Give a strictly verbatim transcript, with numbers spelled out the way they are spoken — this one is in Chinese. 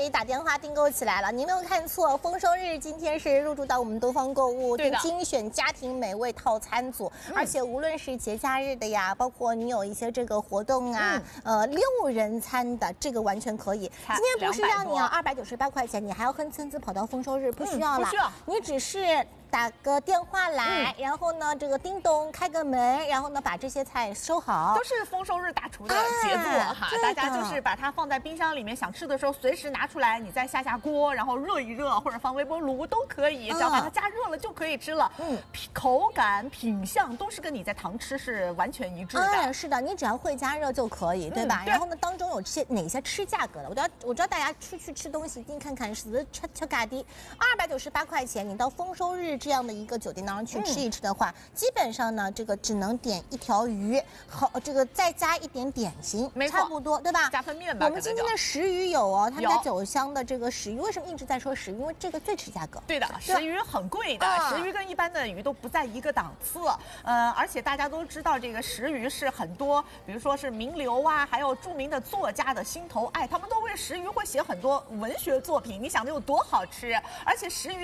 以打电话订购起来了。您没有看错，丰收日今天是入驻到我们东方购物， 对的， 精选家庭美味套餐组，嗯、而且无论是节假日的呀，包括你有一些这个活动啊，嗯、呃，六人餐的这个完全可以。今天不是让你要二百九十八块钱，你还要哼哧哧跑到丰收日，不需要了，嗯、不需要，你只是。打个电话来，嗯、然后呢，这个叮咚开个门，然后呢把这些菜收好， 都是丰收日大厨的杰作、啊、哈。大家就是把它放在冰箱里面，想吃的时候随时拿出来，你再下下锅，然后热一热，或者放微波炉都可以，只要把它加热了就可以吃了。嗯，口感、品相都是跟你在堂吃是完全一致的。 嗯，是的，你只要会加热就可以，对吧？嗯、对然后呢，当中有些哪些吃价格的？我知道，我知道大家出去吃东西一定看看是吃吃嘎的，二百九十八块钱，你到丰收日。这样的一个酒店当中去吃一吃的话，嗯、基本上呢，这个只能点一条鱼，好，这个再加一点点心， 没差不多，对吧？ 加份面吧。 我们今天的食鱼有哦，他们家酒香的这个食鱼，为什么一直在说食鱼？因为这个最吃价格。 对的，食鱼很贵的，啊、食鱼跟一般的鱼都不在一个档次。呃，而且大家都知道，这个食鱼是很多，比如说是名流啊，还有著名的作家的心头爱，他们都为食鱼会写很多文学作品。你想的有多好吃？而且食鱼。